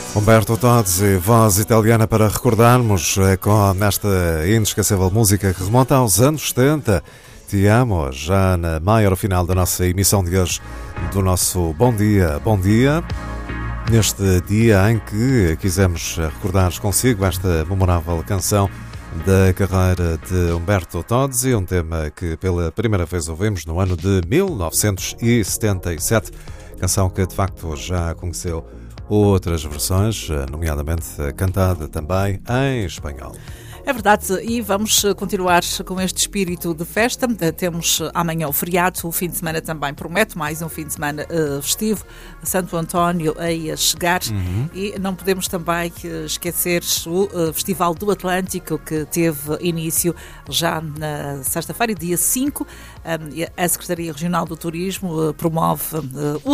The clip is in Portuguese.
Umberto Tozzi, voz italiana para recordarmos com esta inesquecível música que remonta aos anos 70. Te amo, já na maior final da nossa emissão de hoje, do nosso Bom Dia, Bom Dia. Neste dia em que quisemos recordar consigo esta memorável canção da carreira de Umberto Tozzi, um tema que pela primeira vez ouvimos no ano de 1977, canção que de facto já conheceu outras versões, nomeadamente cantada também em espanhol. É verdade, e vamos continuar com este espírito de festa. Temos amanhã o feriado, o fim de semana também promete, mais um fim de semana festivo, Santo António aí a chegar, e não podemos também esquecer o Festival do Atlântico, que teve início já na sexta-feira, dia 5. A Secretaria Regional do Turismo promove o